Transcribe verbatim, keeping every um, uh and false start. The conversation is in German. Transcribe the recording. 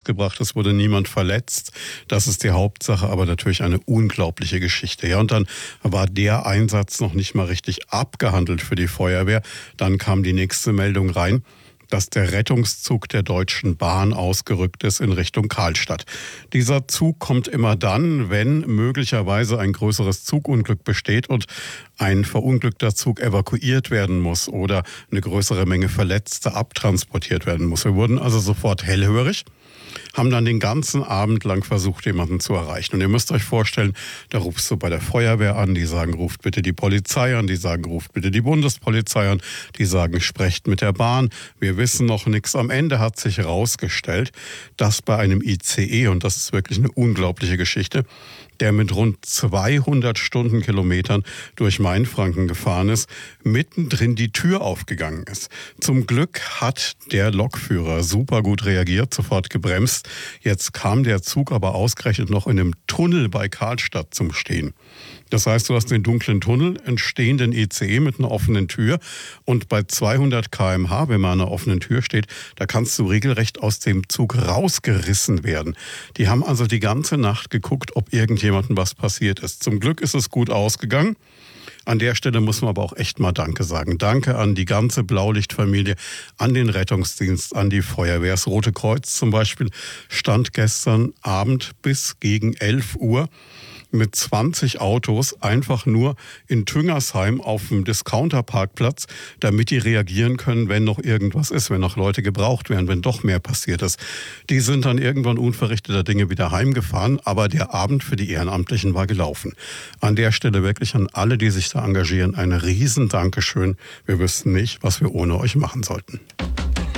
rausgebracht, es wurde niemand verletzt. Das ist die Hauptsache, aber natürlich eine unglaubliche Geschichte. Ja, und dann war der Einsatz noch nicht mal richtig abgehandelt für die Feuerwehr. Dann kam die nächste Meldung rein, dass der Rettungszug der Deutschen Bahn ausgerückt ist in Richtung Karlstadt. Dieser Zug kommt immer dann, wenn möglicherweise ein größeres Zugunglück besteht und ein verunglückter Zug evakuiert werden muss oder eine größere Menge Verletzte abtransportiert werden muss. Wir wurden also sofort hellhörig, haben dann den ganzen Abend lang versucht, jemanden zu erreichen. Und ihr müsst euch vorstellen, da rufst du bei der Feuerwehr an, die sagen, ruft bitte die Polizei an, die sagen, ruft bitte die Bundespolizei an, die sagen, sprecht mit der Bahn, wir wissen noch nichts. Am Ende hat sich herausgestellt, dass bei einem I C E, und das ist wirklich eine unglaubliche Geschichte, der mit rund zweihundert Stundenkilometern durch Mainfranken gefahren ist, mittendrin die Tür aufgegangen ist. Zum Glück hat der Lokführer super gut reagiert, sofort gebremst. Jetzt kam der Zug aber ausgerechnet noch in einem Tunnel bei Karlstadt zum Stehen. Das heißt, du hast den dunklen Tunnel, entstehenden I C E mit einer offenen Tür und bei zweihundert Kilometer pro Stunde, wenn man an einer offenen Tür steht, da kannst du regelrecht aus dem Zug rausgerissen werden. Die haben also die ganze Nacht geguckt, ob irgendjemandem was passiert ist. Zum Glück ist es gut ausgegangen. An der Stelle muss man aber auch echt mal Danke sagen. Danke an die ganze Blaulichtfamilie, an den Rettungsdienst, an die Feuerwehr. Das Rote Kreuz zum Beispiel stand gestern Abend bis gegen elf Uhr mit zwanzig Autos einfach nur in Tüngersheim auf dem Discounter-Parkplatz, damit die reagieren können, wenn noch irgendwas ist, wenn noch Leute gebraucht werden, wenn doch mehr passiert ist. Die sind dann irgendwann unverrichteter Dinge wieder heimgefahren, aber der Abend für die Ehrenamtlichen war gelaufen. An der Stelle wirklich an alle, die sich da engagieren, ein riesen Dankeschön. Wir wüssten nicht, was wir ohne euch machen sollten.